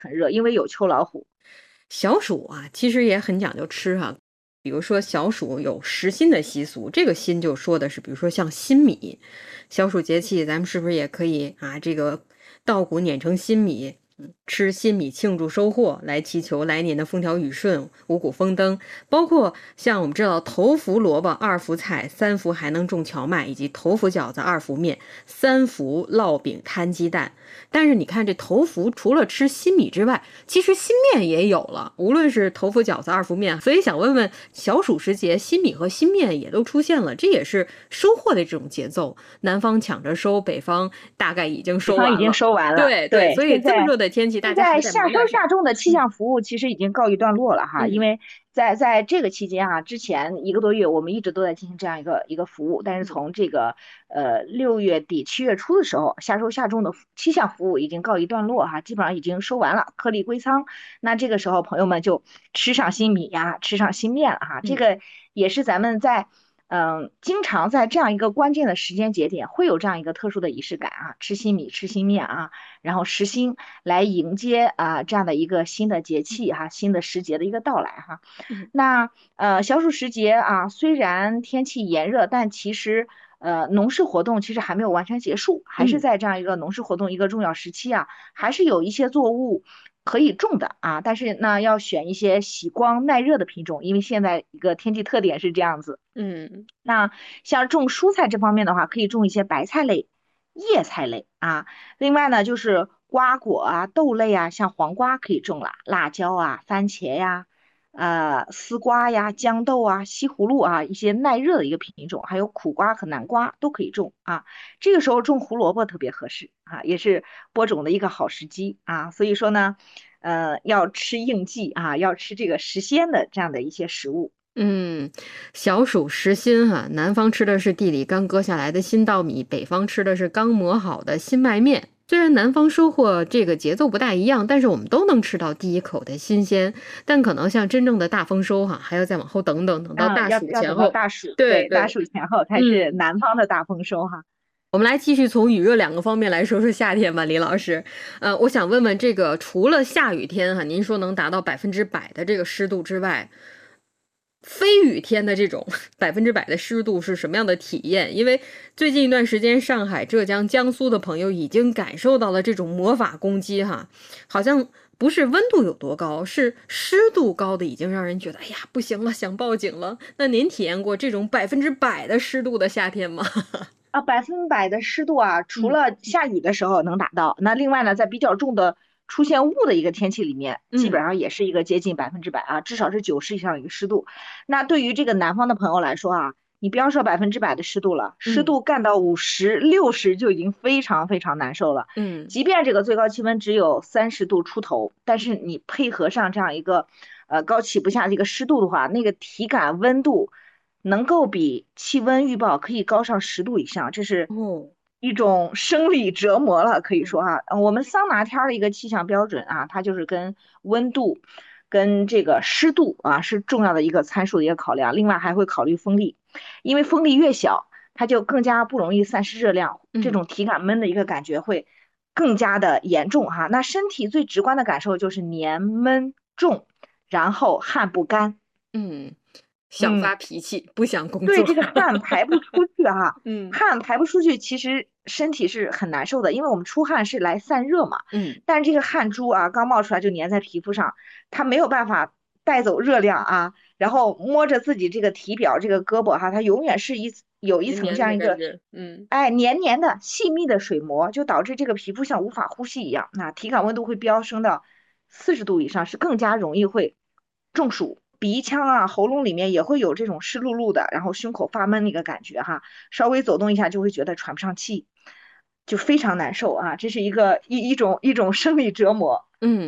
很热，因为有秋老虎。 小暑啊，其实也很讲究吃哈。比如说小暑有食新的习俗，这个新就说的是，比如说像新米，小暑节气咱们是不是也可以啊？这个稻谷碾成新米，吃新米庆祝收获，来祈求来年的风调雨顺、五谷丰登。包括像我们知道头伏萝卜、二伏菜、三伏还能种荞麦，以及头伏饺子、二伏面、三伏烙饼、摊鸡蛋。但是你看这头伏除了吃新米之外，其实新面也有了，无论是头伏饺子、二伏面，所以想问问小暑时节，新米和新面也都出现了，这也是收获的这种节奏。南方抢着收，北方大概已经北方已经收完了。 收完了， 对对， 对， 所以这么热的天气，大现家还在在夏收忙点什么？ 夏种的气嗯象服务其实已经告一段落了哈，因嗯为在这个期间啊，之前一个多月我们一直都在进行这样一个服务，但是嗯从这个6月底7月初的时候，夏收夏种的气象服务已经告一段落哈，基本上已经收完了，颗粒归仓。那这个时候朋友们就吃上新米呀，吃上新面了哈，这嗯个也是咱们经常在这样一个关键的时间节点，会有这样一个特殊的仪式感啊，吃新米，吃新面啊，然后实心来迎接这样的一个新的节气哈，新的时节的一个到来哈。 嗯那小暑时节啊，虽然天气炎热，但其实农事活动其实还没有完全结束，还是嗯在这样一个农事活动一个重要时期啊，还是有一些作物可以种的啊，但是呢要选一些喜光耐热的品种，因为现在一个天气特点是这样子。 嗯那像种蔬菜这方面的话，可以种一些白菜类、叶菜类啊。另外呢，就是瓜果啊、豆类啊，像黄瓜可以种了，辣椒啊、番茄呀、丝瓜呀、豇豆啊、西葫芦啊，一些耐热的一个品种，还有苦瓜和南瓜都可以种啊。这个时候种胡萝卜特别合适啊，也是播种的一个好时机啊。所以说呢，要吃应季啊，要吃这个时鲜的这样的一些食物。 嗯，小暑时新哈，南方吃的是地里刚割下来的新稻米，北方吃的是刚磨好的新麦面。虽然南方收获这个节奏不大一样，但是我们都能吃到第一口的新鲜。但可能像真正的大丰收哈，还要再往后等等，等到大暑要等到前后。 大暑，对，大对对， 暑前后才是嗯， 南方的大丰收哈。 我们来继续从雨热两个方面来说说夏天吧，李老师。我想问问这个，除了下雨天哈，您说能达到100%的这个湿度之外，非雨天的这种100%的湿度是什么样的体验？因为最近一段时间，上海、浙江、江苏的朋友已经感受到了这种魔法攻击哈，好像不是温度有多高，是湿度高的已经让人觉得哎呀不行了，想报警了。那您体验过这种100%的湿度的夏天吗？ 100%的湿度啊，除嗯了下雨的时候能达到，那另外呢，在比较重的出现雾的一个天气里面，基本嗯上也是一个接近100%啊，至少是90以上的一个湿度。那对于这个南方的朋友来说啊，你不要说100%的湿度了，湿嗯度干到50、60就已经非常非常难受了。 嗯即便这个最高气温只有30度出头，但是你配合上这样一个高企不下的一个湿度的话，那个体感温度能够比气温预报可以高上10度以上，这是哦一种生理折磨了，可以嗯说哈。我们桑拿天儿的一个气象标准啊，它就是跟温度、跟这个湿度啊是重要的一个参数的一个考量，另外还会考虑风力，因为风力越小，它就更加不容易散失热量，这嗯种体感闷的一个感觉会更加的严重哈。那身体最直观的感受就是黏闷重，然后汗不干。 嗯，想嗯， 发脾气，不想工对， 作。 这个汗排不出去哈， 嗯汗排不出去，其实身体是很难受的，因为我们出汗是来散热嘛， 嗯但是这个汗珠啊，刚冒出来就粘在皮肤上，它没有办法带走热量啊，然后摸着自己这个体表这个胳膊哈，它永远是有一黏黏层这样一个， 的感觉。嗯哎，黏黏的细密的水膜，就导致这个皮肤像无法呼吸一样，那体感温度会飙升到40度以上，是更加容易会中暑。鼻腔啊、喉咙里面也会有这种湿漉漉的，然后胸口发闷的一个感觉哈，稍微走动一下就会觉得喘不上气，就非常难受啊，这是一种生理折磨。 嗯。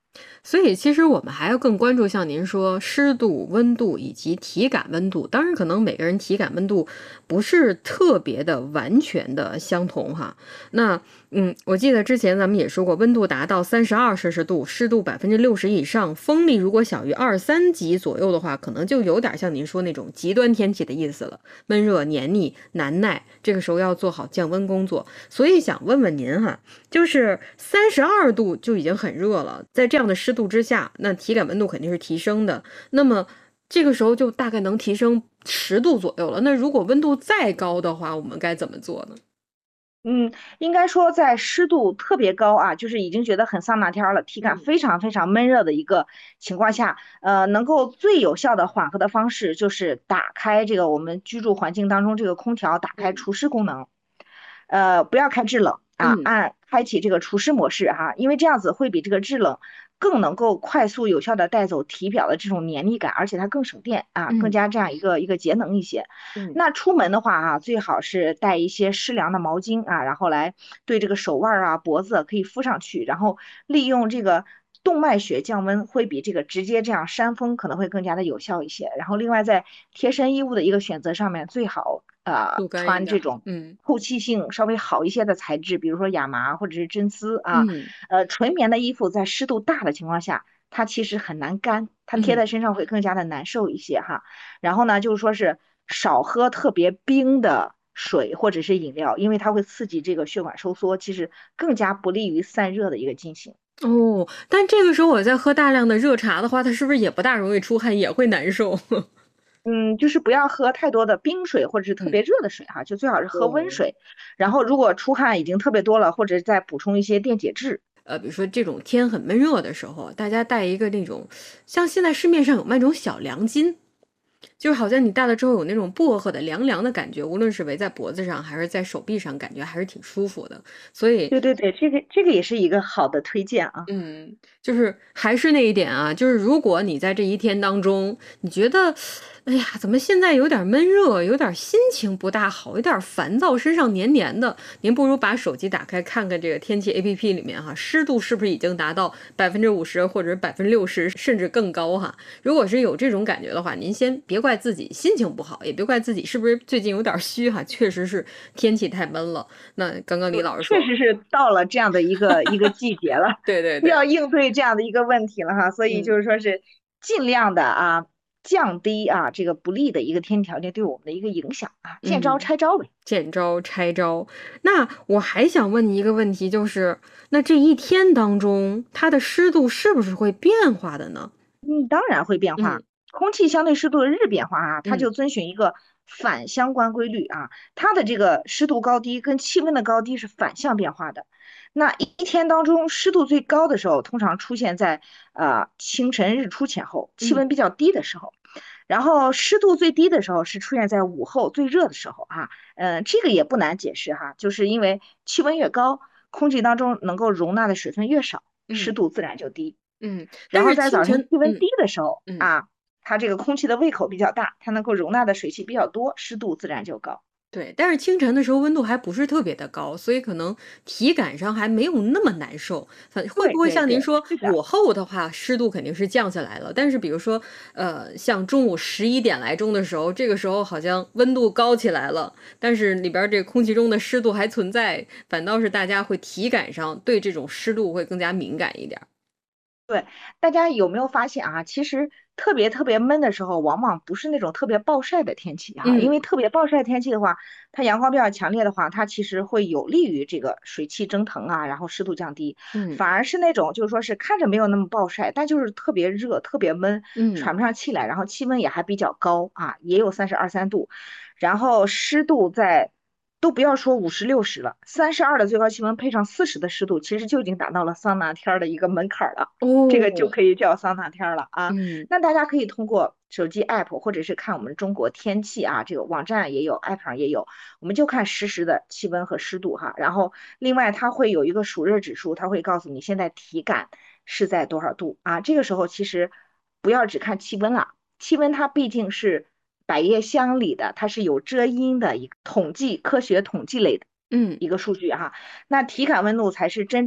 所以其实我们还要更关注像您说湿度、温度以及体感温度。当然，可能每个人体感温度不是特别的完全的相同哈。那我记得之前咱们也说过，温度达到32摄氏度，湿度60%以上，风力如果小于23级左右的话，可能就有点像您说那种极端天气的意思了，闷热、黏腻、难耐。这个时候要做好降温工作。所以想问问您哈，就是32度就已经很热了，在这样的湿度之下，那体感温度肯定是提升的。那么这个时候就大概能提升10度左右了。那如果温度再高的话，我们该怎么做呢？ 嗯，应该说在湿度特别高啊，就是已经觉得很桑拿天儿了，体感嗯非常非常闷热的一个情况下，能够最有效的缓和的方式就是打开这个我们居住环境当中这个空调，打开嗯除湿功能。不要开制冷啊， 嗯按开启这个除湿模式哈，因为这样子会比这个制冷更能够快速有效的带走体表的这种黏腻感，而且它更省电啊，更嗯加这样一个节能一些。 嗯那出门的话啊，最好是带一些湿凉的毛巾啊，然后来对这个手腕啊、脖子可以敷上去，然后利用这个动脉血降温，会比这个直接这样扇风可能会更加的有效一些。然后另外在贴身衣物的一个选择上面，最好速干一点儿。 穿这种透气性稍微好一些的材质，比如说亚麻或者是真丝啊。 嗯纯棉的衣服在湿度大的情况下，它其实很难干，它贴嗯。 在身上会更加的难受一些哈。然后呢，就是说是少喝特别冰的水或者是饮料，因为它会刺激这个血管收缩，其实更加不利于散热的一个进行。 哦，但这个时候我在喝大量的热茶的话，它是不是也不大容易出汗，也会难受？ 嗯，就是不要喝太多的冰水或者是特嗯， 别热的水哈，就最好是喝温哦。 水。然后如果出汗已经特别多了，或者再补充一些电解质。 比如说这种天很闷热的时候，大家带一个那种，像现在市面上有卖那种小凉巾，就是好像你戴了之后有那种薄荷的凉凉的感觉，无论是围在脖子上还是在手臂上，感觉还是挺舒服的。所以对对对，这个也是一个好的推荐啊。 就是还是那一点啊，就是如果你在这一天当中，你觉得，哎呀，怎么现在有点闷热，有点心情不大好，有点烦躁，身上黏黏的，您不如把手机打开看看这个天气 APP 里面哈，湿度是不是已经达到50%或者60%，甚至更高哈？如果是有这种感觉的话，您先别怪自己心情不好，也别怪自己是不是最近有点虚哈，确实是天气太闷了。那刚刚李老师说， 确实是到了这样的一个季节了， 对对对， 要应对这样的一个问题了哈，所以就嗯是说是尽量的啊降低啊这个不利的一个天气条件对我们的一个影响啊，见招嗯。 拆招呗。 见招拆招。那我还想问你一个问题，就是那这一天当中，它的湿度是不是会变化的呢？ 当然会变化。 嗯空气相对湿度的日变化啊，它嗯就遵循一个反相关规律啊，它的这个湿度高低跟气温的高低是反向变化的。那一天当中湿度最高的时候，通常出现在清晨日出前后，气嗯温比较低的时候。然后湿度最低的时候是出现在午后最热的时候啊。这个也不难解释哈，就是因为气温越高，空气当中能够容纳的水分越少，湿嗯度自然就低。然但是后在早晨清晨， 气温低的时候嗯。 啊，它这个空气的胃口比较大，它能够容纳的水汽比较多，湿度自然就高。 对，但是清晨的时候温度还不是特别的高，所以可能体感上还没有那么难受。会不会对对对， 像您说， 是的。 午后的话湿度肯定是降下来了，但是比如说，像中午11点来钟的时候，这个时候好像温度高起来了，但是里边儿这个空气中的湿度还存在，反倒是大家会体感上对这种湿度会更加敏感一点儿。 对，大家有没有发现啊？其实特别特别闷的时候，往往不是那种特别暴晒的天气哈，因嗯为特别暴晒天气的话，它阳光比较强烈的话，它其实会有利于这个水汽蒸腾啊，然后湿度降低。 嗯反而是那种就是说是看着没有那么暴晒，但就是特别热、特别闷， 嗯喘不上气来，然后气温也还比较高啊，也有32、3度，然后湿度在都不要说50、60了，32的最高气温配上40的湿度，其实就已经达到了桑拿天儿的一个门槛儿了。这个就哦， 可以叫桑拿天儿了啊。 嗯那大家可以通过手机 app 或者是看我们中国天气啊，这个网站也有，app 上也有，我们就看实时的气温和湿度哈。然后另外它会有一个暑热指数，它会告诉你现在体感是在多少度啊。这个时候其实不要只看气温了，气温它毕竟是百叶箱里的，它是有遮阴的一个统计科学统计类的嗯。 一个数据哈。那体感温度才是真正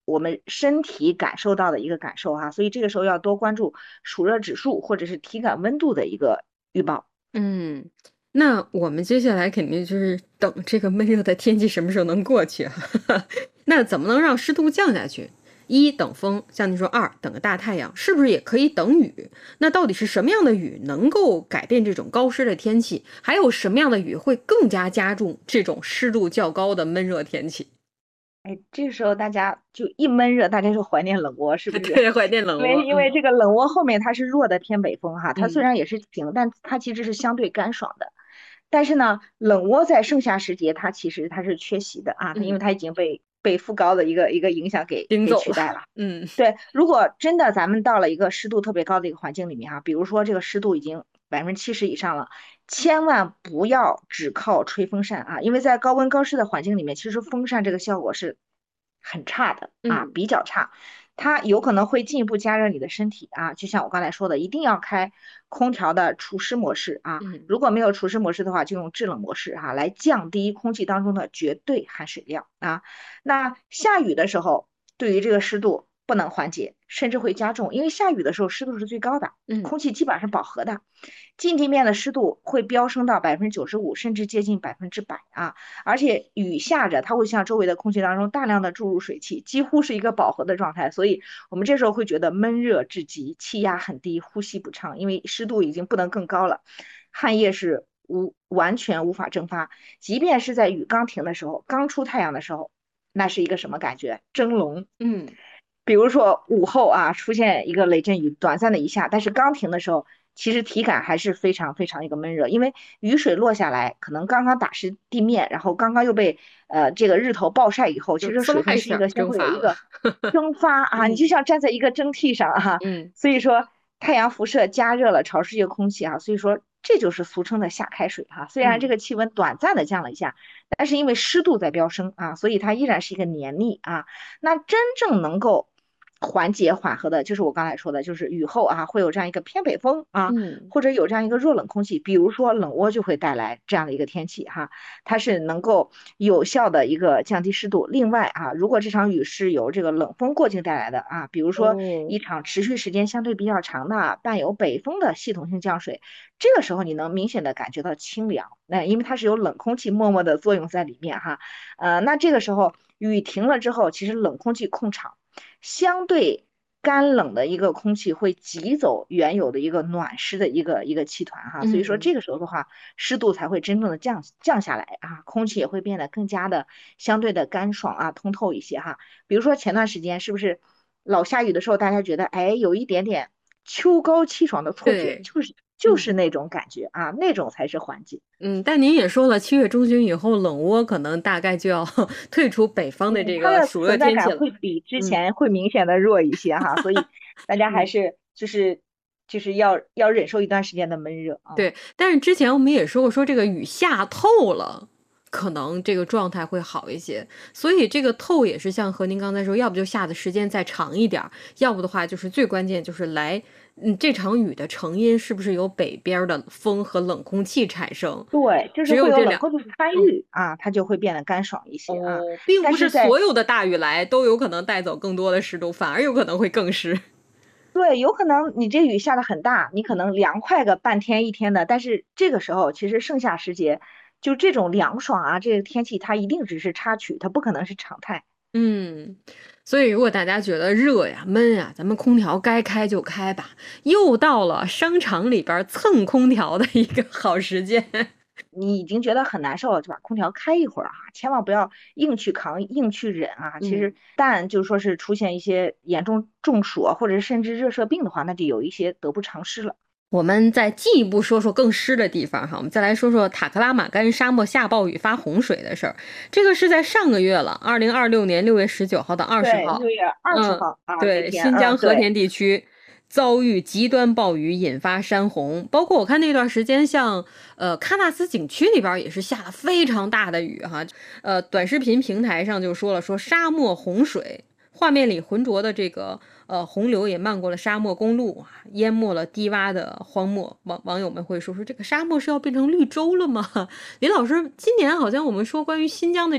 我们身体感受到的一个感受哈，所以这个时候要多关注暑热指数或者是体感温度的一个预报。 嗯，那我们接下来肯定就是等这个闷热的天气什么时候能过去啊？那怎么能让湿度降下去？一等风，像你说二等个大太阳，是不是也可以等雨？那到底是什么样的雨能够改变这种高湿的天气？还有什么样的雨会更加加重这种湿度较高的闷热天气？ 哎，这个时候大家就一闷热，大家就怀念冷窝，是不是？ 对，怀念冷窝。 因为这个冷窝后面它是弱的偏北风哈，它虽嗯然也是晴，但它其实是相对干爽的。但是呢，冷窝在盛夏时节，它其实它是缺席的啊，它因为嗯， 它已经被副高的一个影响给顶走了。 取代了。 嗯对，如果真的咱们到了一个湿度特别高的一个环境里面哈，比如说这个湿度已经70%以上了，千万不要只靠吹风扇啊，因为在高温高湿的环境里面，其实风扇这个效果是很差的啊， 嗯比较差。它有可能会进一步加热你的身体啊，就像我刚才说的，一定要开空调的除湿模式啊。 嗯如果没有除湿模式的话，就用制冷模式哈、来降低空气当中的绝对含水量啊。那下雨的时候，对于这个湿度不能缓解，甚至会加重，因为下雨的时候湿度是最高的， 嗯。 空气基本上是饱和的，近地面的湿度会飙升到95%，甚至接近100%啊！而且雨下着，它会向周围的空气当中大量的注入水汽，几乎是一个饱和的状态，所以我们这时候会觉得闷热至极，气压很低，呼吸不畅，因为湿度已经不能更高了，汗液是完全无法蒸发，即便是在雨刚停的时候，刚出太阳的时候，那是一个什么感觉？蒸笼。 嗯比如说午后啊，出现一个雷阵雨，短暂的一下，但是刚停的时候，其实体感还是非常非常一个闷热，因为雨水落下来，可能刚刚打湿地面，然后刚刚又被这个日头暴晒以后，其实就呲水分是一啦一下个先蒸发了。 会有一个蒸发啊，你嗯就像站在一个蒸屉上啊， 嗯所以说太阳辐射加热了潮湿一个空气啊，所以说这就是俗称的下开水哈、虽然这嗯个气温短暂的降了一下，但是因为湿度在飙升啊，所以它依然是一个黏腻啊。那真正能够缓解缓和的，就是我刚才说的，就是雨后啊会有这样一个偏北风啊， 嗯或者有这样一个弱冷空气，比如说冷窝就会带来这样的一个天气哈，它是能够有效的一个降低湿度。另外啊，如果这场雨是由这个冷风过境带来的啊，比如说哦一场持续时间相对比较长的伴有北风的系统性降水，这个时候你能明显的感觉到清凉，那因为它是有冷空气默默的作用在里面哈，那这个时候雨停了之后，其实冷空气控场。相对干冷的一个空气会挤走原有的一个暖湿的一个气团哈，所以说嗯这个时候的话，湿度才会真正的降下来啊，空气也会变得更加的相对的干爽啊，通透一些哈。比如说前段时间是不是老下雨的时候，大家觉得哎有一点点秋高气爽的错觉， 对。 就是那种感觉啊，那种才是缓解。 但您也说了7月中旬以后，冷窝可能大概就要退出北方的这它的个暑热存在天气了。 感会比之嗯， 前会明显的弱一些哈，所以大家还嗯。 是就是要忍受一段时间的闷热啊。 对，但是之前我们也说过，说这个雨下透了，可能这个状态会好一些。所以这个透也是像和您刚才说，要不就下的时间再长一点儿，要不的话就是最关键就是这场雨的成因是不是由北边儿的风和冷空气产生？ 对，就是会有只有这两， 冷空气参嗯。 与啊，它就会变得干爽一些啊。 哦，并不是但是在所有的大雨来都有可能带走更多的湿度，反而有可能会更湿。 对，有可能你这雨下的很大，你可能凉快个半天一天的，但是这个时候其实盛夏时节，就这种凉爽啊，这个天气它一定只是插曲，它不可能是常态。 嗯，所以如果大家觉得热呀、闷呀，咱们空调该开就开吧。又到了商场里边儿蹭空调的一个好时间。 你已经觉得很难受了，就把空调开一会儿啊，千万不要硬去扛、硬去忍啊。其实， 嗯， 但就是说是出现一些严重中暑啊，或者甚至热射病的话，那就有一些得不偿失了。 我们再进一步说说更湿的地方哈，我们再来说说塔克拉玛干沙漠下暴雨发洪水的事儿。这个是在上个月了，2026年6月19号到20 对， 号。 6月20号啊那对， 天， 新疆和对。 田地区遭遇极端暴雨，引发山洪。包括我看那段时间，像喀纳斯景区里边也是下了非常大的雨哈。短视频平台上就说了，说沙漠洪水，画面里浑浊的这个洪流也漫过了沙漠公路啊，淹没了低洼的荒漠。网友们会说这个沙漠是要变成绿洲了吗？李老师，今年好像我们说关于新疆的这种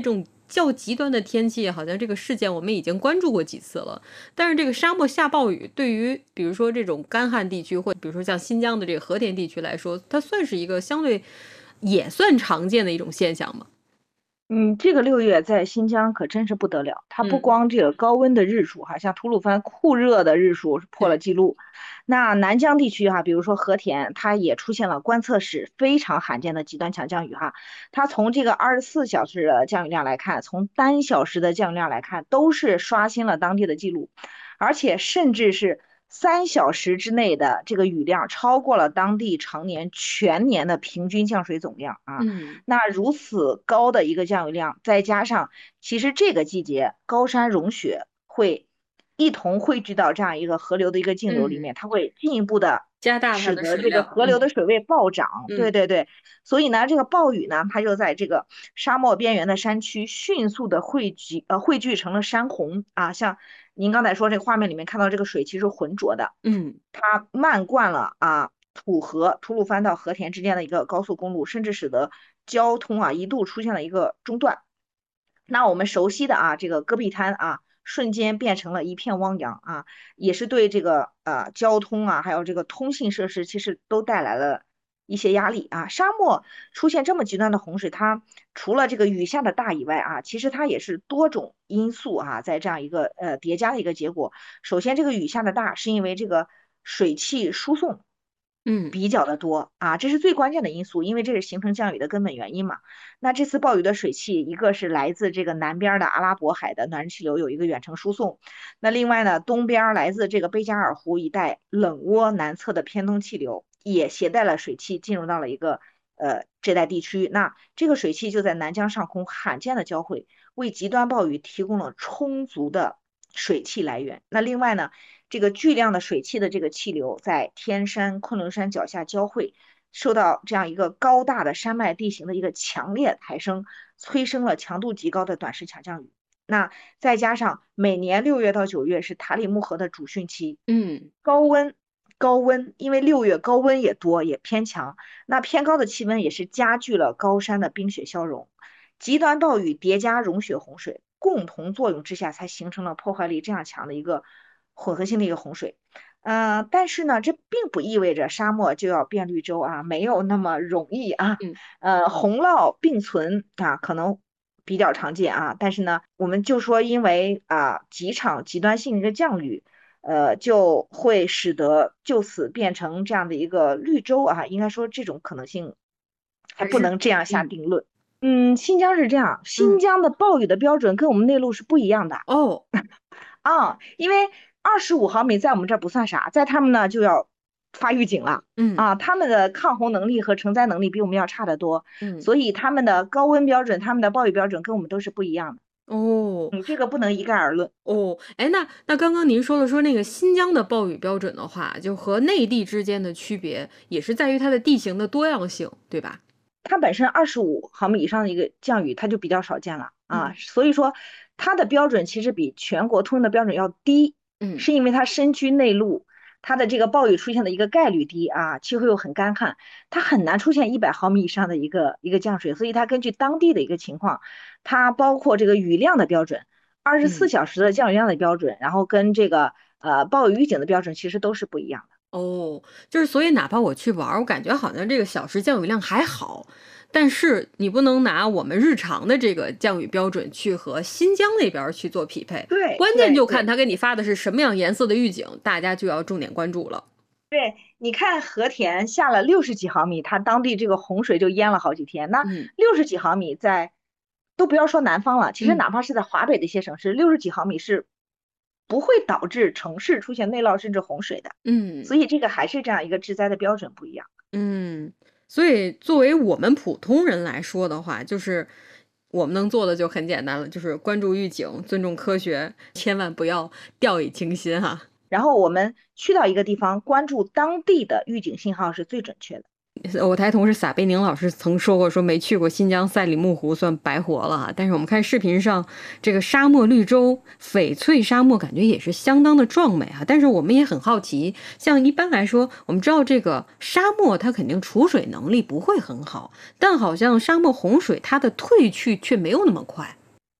较极端的天气，好像这个事件我们已经关注过几次了。但是这个沙漠下暴雨，对于比如说这种干旱地区，或比如说像新疆的这个和田地区来说，它算是一个相对也算常见的一种现象吗？ 这个6月在新疆可真是不得了，它不嗯， 光这个高温的日数哈，像吐鲁番酷热的日数破了记录，那南疆地区哈，比如说和田，它也出现了观测史非常罕见的极端强降雨哈，它从这个24小时的降雨量来看，从单小时的降雨量来看，都是刷新了当地的记录，而且甚至是3小时之内的这个雨量超过了当地常年全年的平均降水总量啊。 嗯， 那如此高的一个降雨量，再加上其实这个季节高山融雪会一同汇聚到这样一个河流的一个径流里嗯， 面，它会进一步的加大它使的水量， 得这个河流的水位暴涨。对嗯， 对对，所以呢，这个暴雨呢，它就在这个沙漠边缘的山区迅速的汇聚成了山洪啊，像您刚才说这个画面里面看到这个水其实是浑浊的， 嗯， 它漫灌了吐鲁番到和田之间的一个高速公路，甚至使得交通一度出现了一个中断。那我们熟悉的这个戈壁滩瞬间变成了一片汪洋也是对这个交通还有这个通信设施其实都带来了一些压力沙漠出现这么极端的洪水，它除了这个雨下的大以外其实它也是多种因素在这样一个叠加的一个结果。首先，这个雨下的大是因为这个水汽输送嗯， 比较的多这是最关键的因素，因为这是形成降雨的根本原因嘛。那这次暴雨的水汽，一个是来自这个南边的阿拉伯海的暖湿气流有一个远程输送，那另外呢，东边来自这个贝加尔湖一带冷涡南侧的偏东气流也携带了水汽进入到了一个这带地区。那这个水汽就在南疆上空罕见的交汇，为极端暴雨提供了充足的水汽来源。那另外呢，这个巨量的水汽的这个气流在天山、昆仑山脚下交汇，受到这样一个高大的山脉地形的一个强烈抬升，催生了强度极高的短时强降雨。那再加上每年6月到9月是塔里木河的主汛期， 嗯， 高温。高温，因为6月高温也多，也偏强，那偏高的气温也是加剧了高山的冰雪消融，极端暴雨叠加融雪洪水，共同作用之下，才形成了破坏力这样强的一个混合性的一个洪水。但是呢，这并不意味着沙漠就要变绿洲没有那么容易嗯， 洪涝并存可能比较常见但是呢，我们就说因为几场极端性的一个降雨，就会使得就此变成这样的一个绿洲应该说这种可能性还不还是能这样下嗯， 定论。新疆是这样，新嗯， 疆的暴雨的标准跟我们内陆是不一样的哦， 因为25毫米在我们这儿不算啥，在他们呢就要发预警了嗯， 他们的抗洪能力和承载能力比我们要差得多， 嗯， 所以他们的高温标准、他们的暴雨标准跟我们都是不一样的。 哦。 这个不能一概而论。 哦，哎，那刚刚您说了，说那个新疆的暴雨标准的话，就和内地之间的区别，也是在于它的地形的多样性，对吧？ 它本身25毫米以上的一个降雨，它就比较少见了嗯， 所以说它的标准其实比全国通用的标准要低， 嗯， 是因为它身居内陆，它的这个暴雨出现的一个概率低气候又很干旱，它很难出现100毫米以上的一个降水，所以它根据当地的一个情况，它包括这个雨量的标准，二十四嗯。 小时的降雨量的标准，然后跟这个暴雨预警的标准其实都是不一样的。 哦，就是所以哪怕我去玩儿，我感觉好像这个小时降雨量还好，但是你不能拿我们日常的这个降雨标准去和新疆那边儿去做匹配， 对关键就看对对。 他给你发的是什么样颜色的预警，大家就要重点关注了。 你看和田下了60几毫米，它当地这个洪水就淹了好几天。那嗯， 60几毫米都不要说南方了，其实嗯， 哪怕是在华北的一些省市，60几毫米是不会导致城市出现内涝甚至洪水的。 嗯。 所以这个还是这样一个治灾的标准不一样。 嗯，所以作为我们普通人来说的话，就是我们能做的就很简单了，就是关注预警，尊重科学，千万不要掉以轻心哈。 然后我们去到一个地方，关注当地的预警信号是最准确的。 我台同事撒贝宁老师曾说过，说没去过新疆赛里木湖算白活了哈。但是我们看视频上这个沙漠绿洲、翡翠沙漠，感觉也是相当的壮美哈。但是我们也很好奇，像一般来说，我们知道这个沙漠它肯定储水能力不会很好，但好像沙漠洪水它的退去却没有那么快。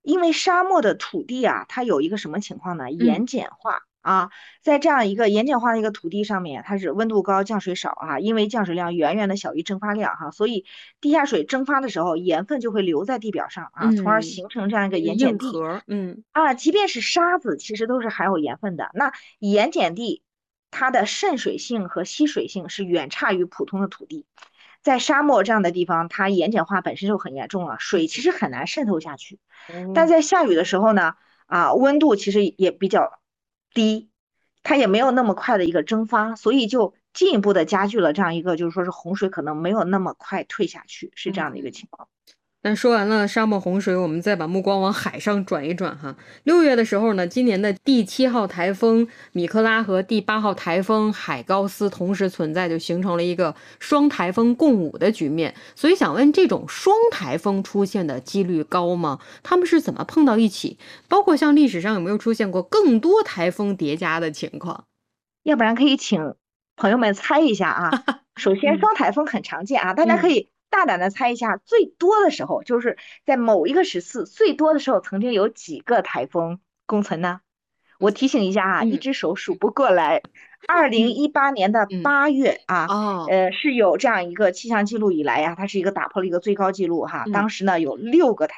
因为沙漠的土地啊，它有一个什么情况呢？ 嗯盐碱化啊，在这样一个盐碱化的一个土地上面，它是温度高、降水少啊，因为降水量远远的小于蒸发量哈，所以地下水蒸发的时候，盐分就会留在地表上啊，从而嗯， 形成这样一个那个盐碱地硬壳， 啊。即便是沙子，其实都是含有盐分的。那盐碱地它的渗水性和吸水性是远差于普通的土地。在沙漠这样的地方，它盐碱化本身就很严重了，水其实很难渗透下去。但哦。 在下雨的时候呢，温度其实也比较低，它也没有那么快的一个蒸发，所以就进一步的加剧了这样一个，就是说是洪水可能没有那么快退下去，是这样的一个情况。 那说完了沙漠洪水，我们再把目光往海上转一转哈。6月的时候呢，今年的第7号台风米克拉和第8号台风海高斯同时存在，就形成了一个双台风共舞的局面。所以想问，这种双台风出现的几率高吗？他们是怎么碰到一起？包括像历史上有没有出现过更多台风叠加的情况？ 要不然可以请朋友们猜一下啊。首先， 嗯双台风很常见啊，大家可嗯以大胆的猜一下，最多的时候就是在某一个时次，最多的时候曾经有几个台风共存呢？我提醒一下啊，一嗯只手数不过来。2018年的嗯， 8月啊， 哦， 是有这样一个气象记录以来呀，它是一个打破了一个最高记录哈。 嗯。 当时呢有6个台。